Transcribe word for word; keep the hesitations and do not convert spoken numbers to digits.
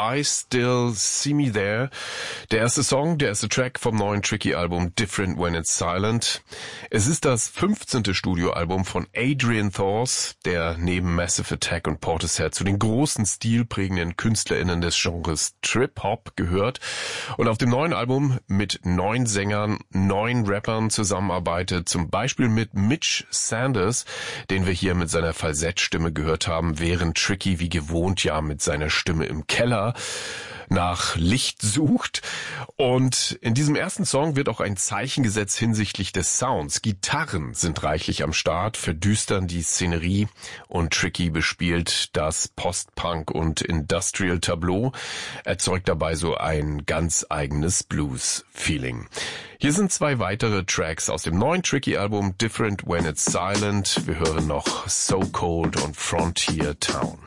I Still See Me There. Der erste Song, der erste Track vom neuen Tricky-Album Different When It's Silent. Es ist das fünfzehnte Studioalbum von Adrian Thors, der neben Massive Attack und Portishead zu den großen stilprägenden KünstlerInnen des Genres Trip-Hop gehört und auf dem neuen Album mit neun Sängern, neun Rappern zusammenarbeitet, zum Beispiel mit Mitch Sanders, den wir hier mit seiner Falsettstimme gehört haben, während Tricky wie gewohnt ja mit seiner Stimme im Keller nach Licht sucht. Und in diesem ersten Song wird auch ein Zeichen gesetzt hinsichtlich des Sounds. Gitarren sind reichlich am Start, verdüstern die Szenerie und Tricky bespielt das Post-Punk und Industrial Tableau, erzeugt dabei so ein ganz eigenes Blues-Feeling. Hier sind zwei weitere Tracks aus dem neuen Tricky-Album Different When It's Silent. Wir hören noch So Cold und Frontier Town.